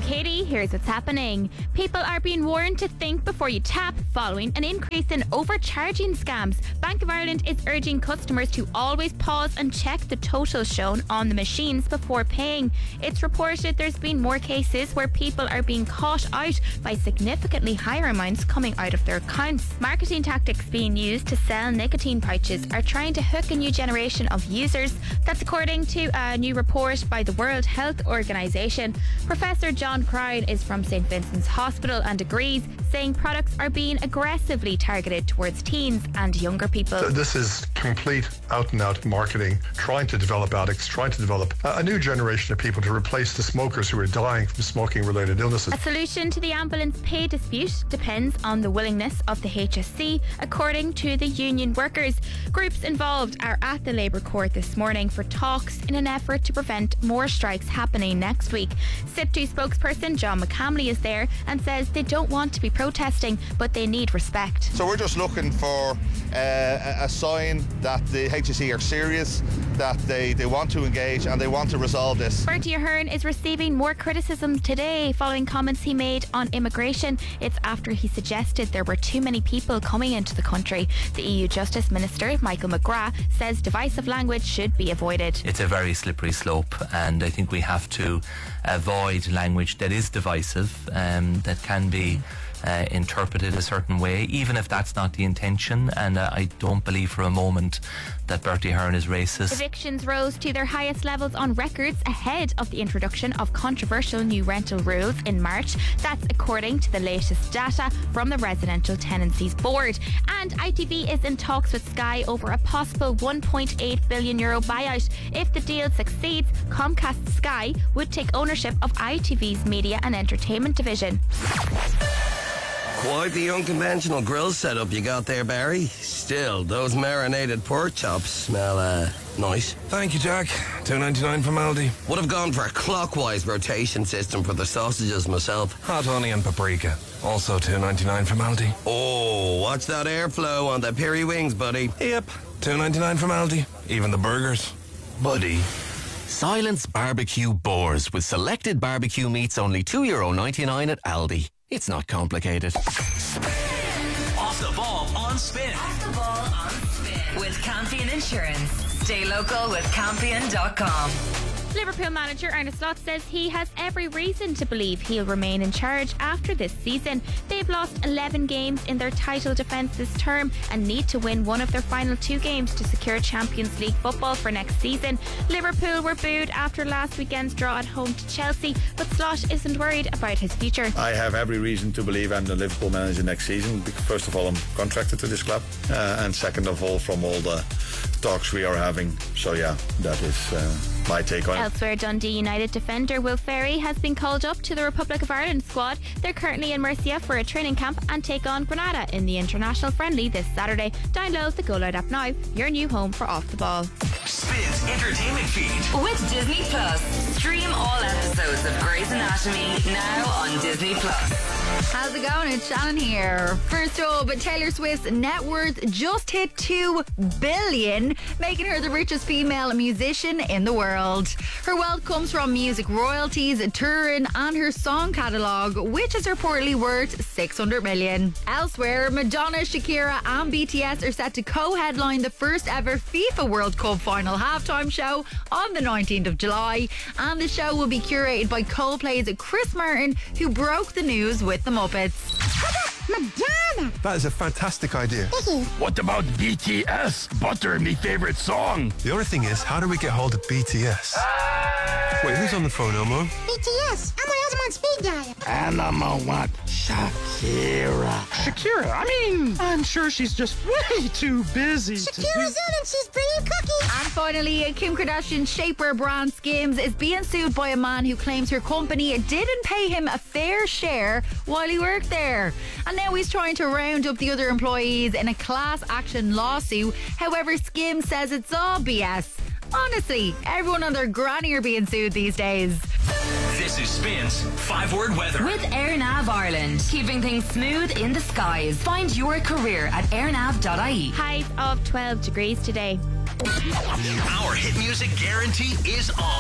Katie, here's what's happening. People are being warned to think before you tap following an increase in overcharging scams. Bank of Ireland is urging customers to always pause and check the totals shown on the machines before paying. It's reported there's been more cases where people are being caught out by significantly higher amounts coming out of their accounts. Marketing tactics being used to sell nicotine pouches are trying to hook a new generation of users. That's according to a new report by the World Health Organization. Professor John Crine is from St. Vincent's Hospital and agrees, saying products are being aggressively targeted towards teens and younger people. This is complete out-and-out marketing, trying to develop addicts, trying to develop a new generation of people to replace the smokers who are dying from smoking-related illnesses. A solution to the ambulance pay dispute depends on the willingness of the HSC, according to the union workers. Groups involved are at the Labour Court this morning for talks in an effort to prevent more strikes happening next week. SIP2 spokesperson John McCamley is there and says they don't want to be protesting, but they need respect. So we're just looking for a sign that the HSE are serious, that they want to engage and they want to resolve this. Bertie Ahern is receiving more criticism today following comments he made on immigration. It's after he suggested there were too many people coming into the country. The EU Justice Minister, Michael McGrath, says divisive language should be avoided. It's a very slippery slope, and I think we have to avoid language that is divisive, that can be interpreted a certain way, even if that's not the intention. And I don't believe for a moment that Bertie Ahern is racist. Evictions rose to their highest levels on records ahead of the introduction of controversial new rental rules in March. That's according to the latest data from the Residential Tenancies Board. And ITV is in talks with Sky over a possible €1.8 billion buyout. If the deal succeeds, Comcast Sky would take ownership of ITV's media and entertainment division. Quite the unconventional grill setup you got there, Barry. Still, those marinated pork chops smell nice. Thank you, Jack. $2.99 from Aldi. Would have gone for a clockwise rotation system for the sausages myself. Hot honey and paprika. Also $2.99 from Aldi. Oh, watch that airflow on the peri wings, buddy. Yep. $2.99 from Aldi. Even the burgers. Buddy. Silence Barbecue Boars with selected barbecue meats only €2.99 at Aldi. It's not complicated. Off the ball on Spin. Off the ball on Spin. With Campion Insurance. Stay local with Campion.com. Liverpool manager Arne Slot says he has every reason to believe he'll remain in charge after this season. They've lost 11 games in their title defence this term and need to win one of their final 2 games to secure Champions League football for next season. Liverpool were booed after last weekend's draw at home to Chelsea, but Slot isn't worried about his future. I have every reason to believe I'm the Liverpool manager next season. First of all, I'm contracted to this club, and second of all, from all the talks we are having. So yeah, that is my take on it. Elsewhere, Dundee United defender Will Ferry has been called up to the Republic of Ireland squad. They're currently in Murcia for a training camp and take on Granada in the international friendly this Saturday. Download the Go Loud app now, your new home for Off the Ball. Spin's entertainment feed. With Disney Plus. Stream all episodes of Grey's Anatomy now on Disney Plus. How's it going? It's Shannon here. First up, Taylor Swift's net worth just hit $2 billion, making her the richest female musician in the world. Her wealth comes from music royalties, touring, and her song catalogue, which is reportedly worth $600 million. Elsewhere, Madonna, Shakira, and BTS are set to co-headline the first ever FIFA World Cup final halftime show on the 19th of July, and the show will be curated by Coldplay's Chris Martin, who broke the news with the Muppets. Madonna! That is a fantastic idea. What about BTS? Butter, me favorite song. The only thing is, how do we get hold of BTS? Wait, who's on the phone, Elmo? BTS. I'm on speed dial. And I'm on what? Shakira. Shakira? I mean, I'm sure she's just way too busy. Shakira's in and she's bringing cookies. And finally, Kim Kardashian's shapewear brand Skims is being sued by a man who claims her company didn't pay him a fair share while he worked there. And now he's trying to round up the other employees in a class action lawsuit. However, Skims says it's all BS. Honestly, everyone and their granny are being sued these days. This is Spin's 5-word weather. With AirNav Ireland, keeping things smooth in the skies. Find your career at airnav.ie. Highs of 12 degrees today. Our hit music guarantee is on.